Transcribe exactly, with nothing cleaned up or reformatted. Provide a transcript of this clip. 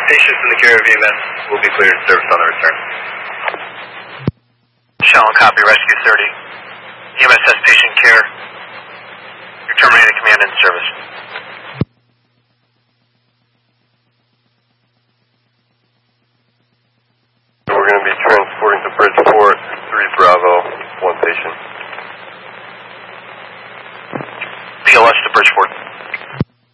Patients in the care of E M S will be cleared to service on the return. Shell and copy, Rescue thirty. E M S has patient care. You're terminating command and service. We're going to be transporting to Bridgeport, three Bravo, one patient. B L S to Bridgeport.